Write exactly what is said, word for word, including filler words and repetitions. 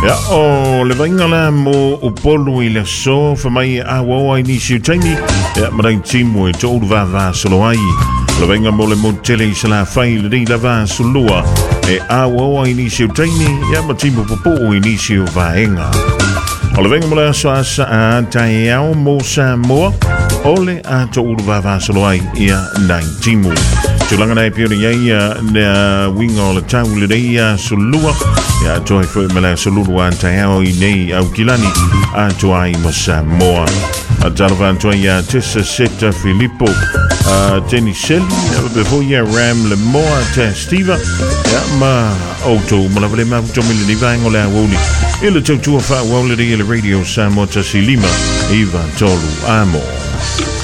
Ja, o le vaingala mo o polu i le so fa mai a wawa i nisi utaini. Ja, marai timu e tōru vava solo ai. Le vainga mo le motele i sala fai le rei lava solua. E a wawa i nisi utaini. Ja, ma timu popo i nisi o vaenga. O le vainga mo le aso asa a tai au mo sa moa. Ole a tōru vava solo ai ia nai timu. Tulanga nei pio ni ia na winga o le tau le rei a solua. Ya toi foi mala solulu anta ao i nei au kilani a toi mo Samoa a Jarvan toi ya Tessa Seta Filippo a Jenny Shelley before ya Ram le Moa te Steva ya ma auto mo la vale ma to mili ni vango la woli ile tu tu fa woli le radio Samoa te Silima Iva Tolu Amo